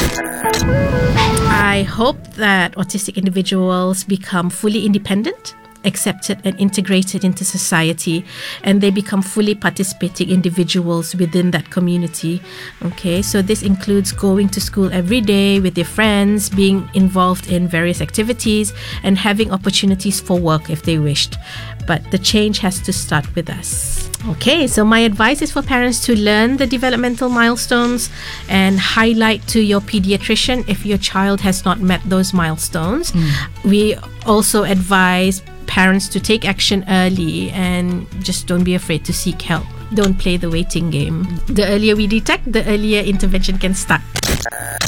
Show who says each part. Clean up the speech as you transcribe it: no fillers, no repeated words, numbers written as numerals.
Speaker 1: I hope that autistic individuals become fully independent, accepted and integrated into society, and they become fully participating individuals within that community. Okay, so this includes going to school every day with their friends, being involved in various activities, and having opportunities for work if they wished. But the change has to start with us. Okay, so my advice is for parents to learn the developmental milestones and highlight to your pediatrician if your child has not met those milestones. We also advise parents to take action early and just don't be afraid to seek help. Don't play the waiting game. The earlier we detect, the earlier intervention can start.